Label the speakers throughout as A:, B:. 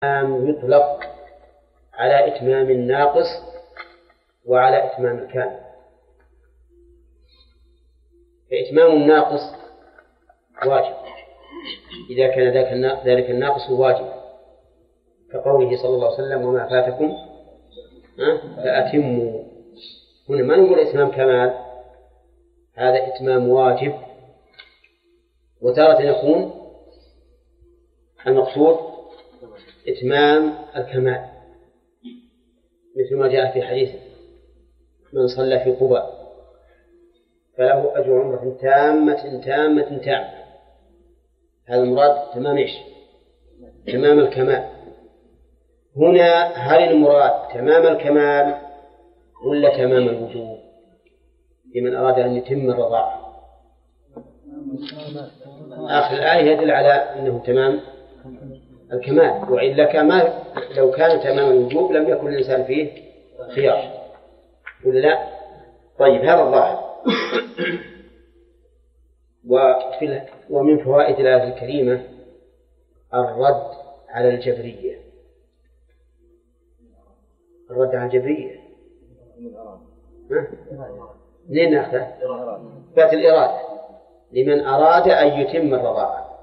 A: يطلق على إتمام الناقص وعلى إتمام الكامل. فإتمام الناقص واجب إذا كان ذلك الناقص واجب، كقوله صلى الله عليه وسلم: وما فاتكم فأتموا. هنا ما نقول إتمام كمال، هذا إتمام واجب. وتارة يكون المقصود إتمام الكمال، مثل ما جاء في حديث: من صلى في قباء فله أجر عمرة تامة تامة تامة. هذا المراد تمام إيش؟ تمام الكمال. هنا هل المراد تمام الكمال ولا تمام الوجوب لمن أراد أن يتم الرضاعة؟ آخر الآية يدل على أنه تمام الكمال، وإلا كما لو كان تمام الوجوب لم يكن الإنسان فيه خيار، ولا لا؟ طيب، هذا الظاهر. ومن فوائد الآية الكريمة الرد على الجبرية. الرد على الجبرية منين نأخذه؟ فات الإرادة لمن أراد أن يتم الرضاعة.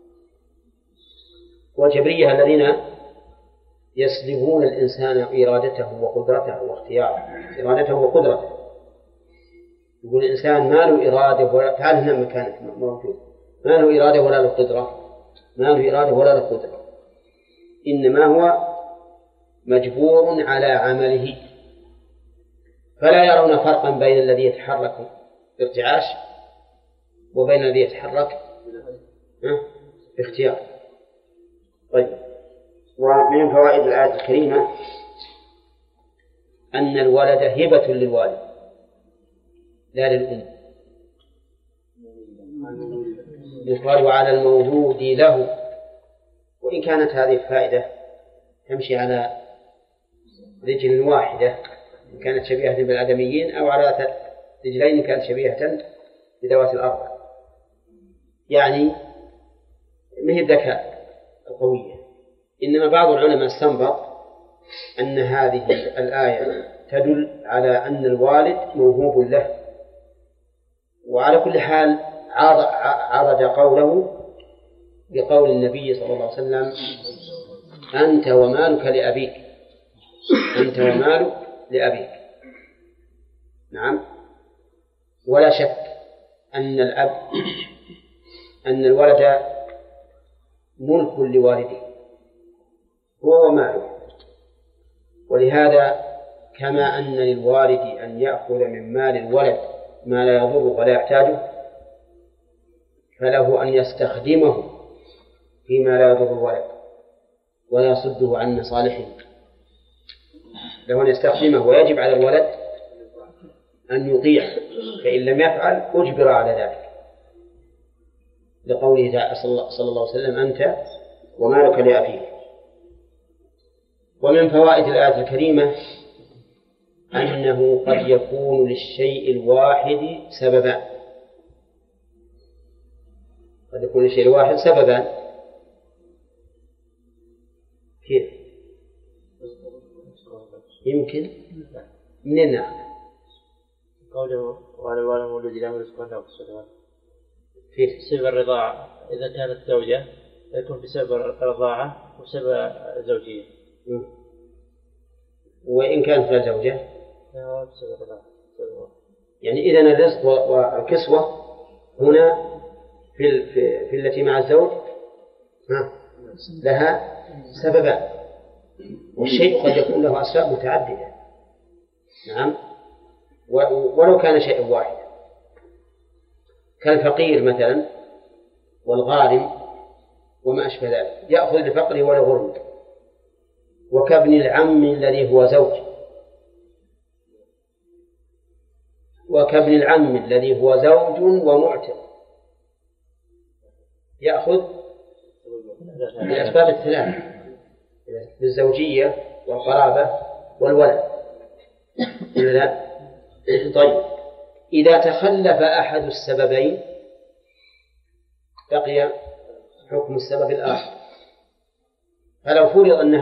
A: والجبرية الذين يسلبون الإنسان إرادته وقدرته واختياره، إرادته وقدرته. يقول الإنسان ما له إرادة تعال هنا مكانك موجود، ما له إرادة ولا له قدرة، ما له إرادة ولا له قدرة، إنما هو مجبور على عمله. فلا يرون فرقا بين الذي يتحرك بارتعاش وبين الذي يتحرك باختيار. طيب، ومن فوائد الآية الكريمة أن الولد هبة للوالد لا للأم. يقال على المولود له، وإن كانت هذه الفائدة تمشي على رجل واحدة إن كانت شبيهة بالآدميين، أو على رجلين إن كانت شبيهة بذوات الأرض، يعني ما هي الذكاء القوية. إنما بعض العلماء استنبط أن هذه الآية تدل على أن الوالد موهوب له. وعلى كل حال عرض قوله بقول النبي صلى الله عليه وسلم: أنت ومالك لأبيك، أنت ومالك لأبيك. نعم، ولا شك أن الولد ملك لوالده هو وماله. ولهذا كما أن للوالد أن يأخذ من مال الولد ما لا يضر ولا يحتاجه، فله أن يستخدمه فيما لا يضر الولد ولا يصده عن مصالحه. له أن يستخدمه، ويجب على الولد أن يطيع، فإن لم يفعل أجبر على ذلك، لقوله صلى الله عليه وسلم: أنت ومالك لأبيك. ومن فوائد الآية الكريمة أنه قد يكون للشيء الواحد سببان. قد يكون للشيء الواحد سببان. كيف؟ يمكن منين نأخذ؟
B: قوله: وعلى الوالد مولود له رزقهن
A: في
B: سبب الرضاعة إذا كانت زوجة يكون بسبب الرضاعة وسبب زوجية.
A: وإن كانت لا زوجة
B: بسبب الرضاعة.
A: يعني إذن الرزق والكسوة هنا في التي مع الزوج لها سببان، والشيء قد يكون له أسباب متعددة. نعم، ولو كان شيء واحد، كالفقير مثلا والغارم وما أشبه ذلك، يأخذ لفقره ولا غرمه. وكابن العم الذي هو زوج، وكابن العم الذي هو زوج ومعتق، يأخذ بالأسباب الثلاث: بالزوجية والقرابة والولد. لا؟ طيب، إذا تخلف أحد السببين بقي حكم السبب الآخر. فلو فرض أن